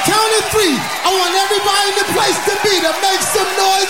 count of three, I want everybody in the place to be to make some noise